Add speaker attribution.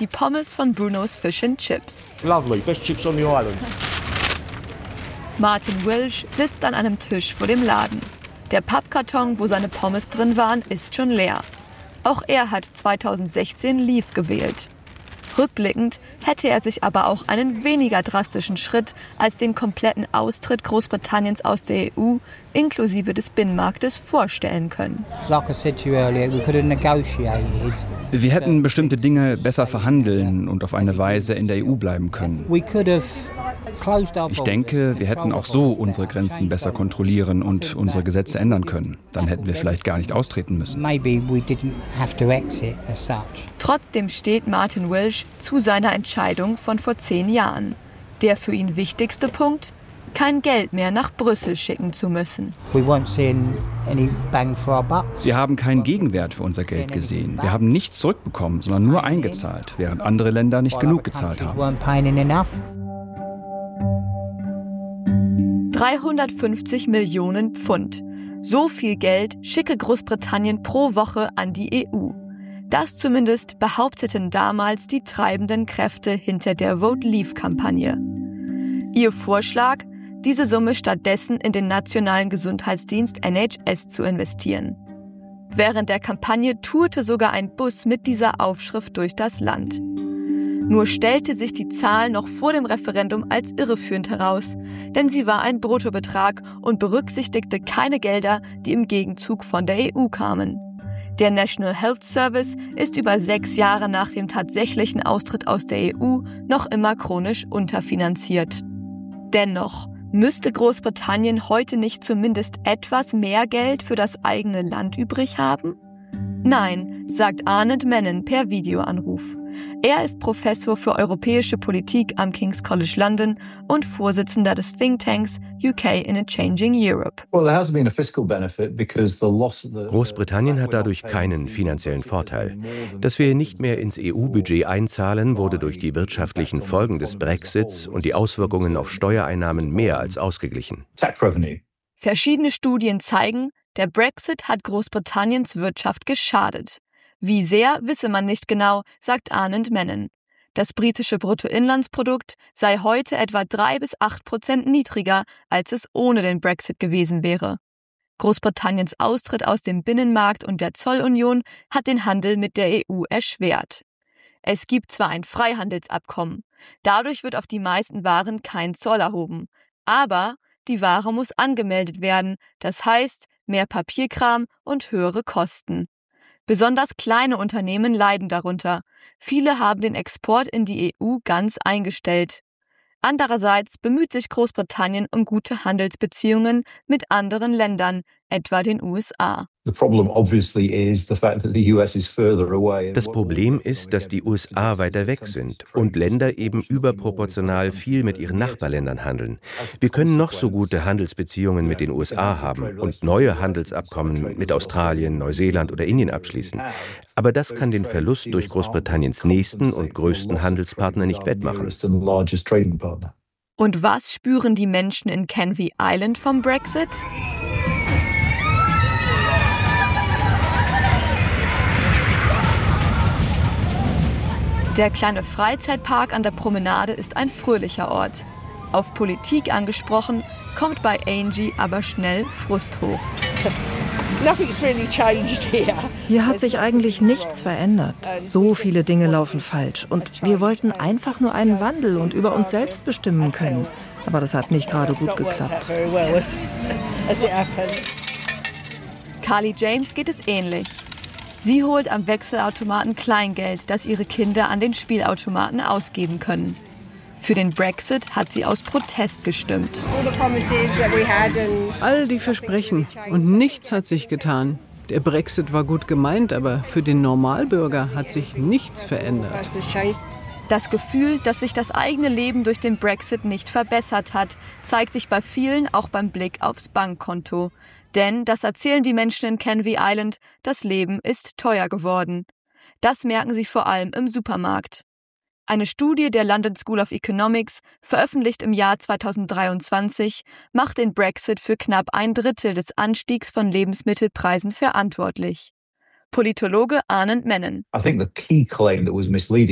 Speaker 1: die Pommes von Bruno's Fish and Chips.
Speaker 2: Lovely, best chips on the island.
Speaker 1: Martin Welsh sitzt an einem Tisch vor dem Laden. Der Pappkarton, wo seine Pommes drin waren, ist schon leer. Auch er hat 2016 Leave gewählt. Rückblickend hätte er sich aber auch einen weniger drastischen Schritt als den kompletten Austritt Großbritanniens aus der EU inklusive des Binnenmarktes vorstellen können.
Speaker 3: Wir hätten bestimmte Dinge besser verhandeln und auf eine Weise in der EU bleiben können. Ich denke, wir hätten auch so unsere Grenzen besser kontrollieren und unsere Gesetze ändern können. Dann hätten wir vielleicht gar nicht austreten müssen.
Speaker 1: Trotzdem steht Martin Welsh zu seiner Entscheidung von vor 10 Jahren. Der für ihn wichtigste Punkt? Kein Geld mehr nach Brüssel schicken zu müssen.
Speaker 3: Wir haben keinen Gegenwert für unser Geld gesehen. Wir haben nichts zurückbekommen, sondern nur eingezahlt, während andere Länder nicht genug gezahlt haben.
Speaker 1: 350 Millionen Pfund. So viel Geld schicke Großbritannien pro Woche an die EU. Das zumindest behaupteten damals die treibenden Kräfte hinter der Vote Leave-Kampagne. Ihr Vorschlag, diese Summe stattdessen in den nationalen Gesundheitsdienst NHS zu investieren. Während der Kampagne tourte sogar ein Bus mit dieser Aufschrift durch das Land. Nur stellte sich die Zahl noch vor dem Referendum als irreführend heraus, denn sie war ein Bruttobetrag und berücksichtigte keine Gelder, die im Gegenzug von der EU kamen. Der National Health Service ist über 6 Jahre nach dem tatsächlichen Austritt aus der EU noch immer chronisch unterfinanziert. Dennoch müsste Großbritannien heute nicht zumindest etwas mehr Geld für das eigene Land übrig haben? Nein, sagt Anand Menon per Videoanruf. Er ist Professor für europäische Politik am King's College London und Vorsitzender des Thinktanks UK in a Changing Europe.
Speaker 4: Großbritannien hat dadurch keinen finanziellen Vorteil. Dass wir nicht mehr ins EU-Budget einzahlen, wurde durch die wirtschaftlichen Folgen des Brexits und die Auswirkungen auf Steuereinnahmen mehr als ausgeglichen.
Speaker 1: Verschiedene Studien zeigen, der Brexit hat Großbritanniens Wirtschaft geschadet. Wie sehr, wisse man nicht genau, sagt Anand Menon. Das britische Bruttoinlandsprodukt sei heute etwa 3-8% niedriger, als es ohne den Brexit gewesen wäre. Großbritanniens Austritt aus dem Binnenmarkt und der Zollunion hat den Handel mit der EU erschwert. Es gibt zwar ein Freihandelsabkommen, dadurch wird auf die meisten Waren kein Zoll erhoben, aber die Ware muss angemeldet werden, das heißt mehr Papierkram und höhere Kosten. Besonders kleine Unternehmen leiden darunter. Viele haben den Export in die EU ganz eingestellt. Andererseits bemüht sich Großbritannien um gute Handelsbeziehungen mit anderen Ländern, etwa den USA.
Speaker 4: Das Problem ist, dass die USA weiter weg sind und Länder eben überproportional viel mit ihren Nachbarländern handeln. Wir können noch so gute Handelsbeziehungen mit den USA haben und neue Handelsabkommen mit Australien, Neuseeland oder Indien abschließen. Aber das kann den Verlust durch Großbritanniens nächsten und größten Handelspartner nicht wettmachen.
Speaker 1: Und was spüren die Menschen in Canvey Island vom Brexit? Der kleine Freizeitpark an der Promenade ist ein fröhlicher Ort. Auf Politik angesprochen, kommt bei Angie aber schnell Frust hoch.
Speaker 5: Hier hat sich eigentlich nichts verändert. So viele Dinge laufen falsch. Und wir wollten einfach nur einen Wandel und über uns selbst bestimmen können. Aber das hat nicht gerade gut geklappt.
Speaker 1: Carly James geht es ähnlich. Sie holt am Wechselautomaten Kleingeld, das ihre Kinder an den Spielautomaten ausgeben können. Für den Brexit hat sie aus Protest gestimmt.
Speaker 6: All die Versprechen und nichts hat sich getan. Der Brexit war gut gemeint, aber für den Normalbürger hat sich nichts verändert.
Speaker 1: Das Gefühl, dass sich das eigene Leben durch den Brexit nicht verbessert hat, zeigt sich bei vielen auch beim Blick aufs Bankkonto. Denn, das erzählen die Menschen in Canvey Island, das Leben ist teuer geworden. Das merken sie vor allem im Supermarkt. Eine Studie der London School of Economics, veröffentlicht im Jahr 2023, macht den Brexit für knapp 1/3 des Anstiegs von Lebensmittelpreisen verantwortlich. Politologe Anand Menon.